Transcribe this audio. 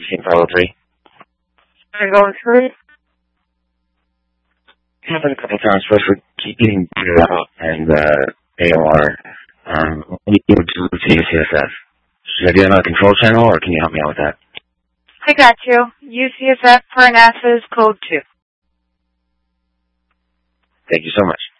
seen 503? I'm going through. It happened a couple times, first with keeping booted out and AOR. What do you do to UCSF? Should I do that on a control channel, or can you help me out with that? I got you. UCSF for NASA is code 2. Thank you so much.